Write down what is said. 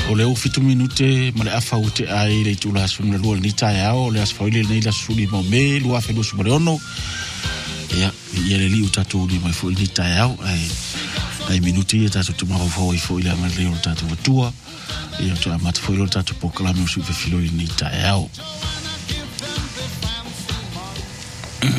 O le ufitu minute ma le afa ute ai le tula sunga lua ni tai ao le asfaile nei la suli mo me lua fe lusu ono ya le li utatu ni mai fo ni tai ao ai minuti e tatu tu maro fo i fo ile ma le tatu tua ia tu amat fo ile tatu proclame su fe filo ni tai ao